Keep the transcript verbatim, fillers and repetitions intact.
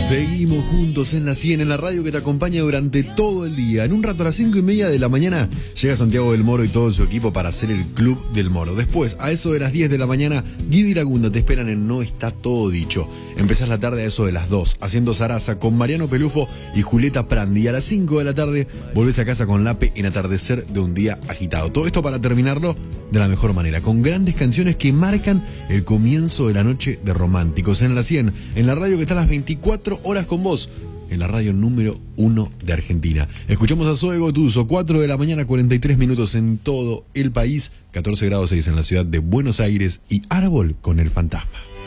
Seguimos juntos en la cien, en la radio que te acompaña durante todo el día. En un rato a las cinco y media de la mañana llega Santiago del Moro y todo su equipo para hacer el Club del Moro. Después, a eso de las diez de la mañana, Guido y Lagunda te esperan en No Está Todo Dicho. Empezás la tarde a eso de las dos, haciendo zaraza con Mariano Pelufo y Julieta Prandi. Y a las cinco de la tarde volvés a casa con Lape en Atardecer de un Día Agitado. Todo esto para terminarlo de la mejor manera, con grandes canciones que marcan el comienzo de la noche de románticos. En la cien, en la radio que está a las veinticuatro horas con vos, en la radio número uno de Argentina. Escuchamos a Zoe Gotuso, cuatro de la mañana, cuarenta y tres minutos en todo el país, catorce grados seis en la ciudad de Buenos Aires y Árbol con el Fantasma.